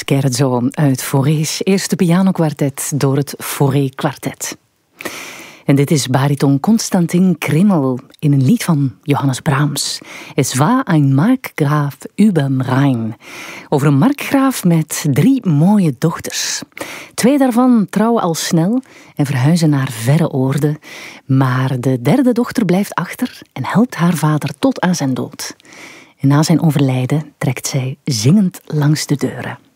Scherzo uit Fauré's eerste pianokwartet door het Fauré Quartet. En dit is bariton Konstantin Krimmel in een lied van Johannes Brahms. Es war ein Markgraaf überm Rhein. Over een markgraaf met 3 mooie dochters. 2 daarvan trouwen al snel en verhuizen naar verre oorden. Maar de 3e dochter blijft achter en helpt haar vader tot aan zijn dood. En na zijn overlijden trekt zij zingend langs de deuren.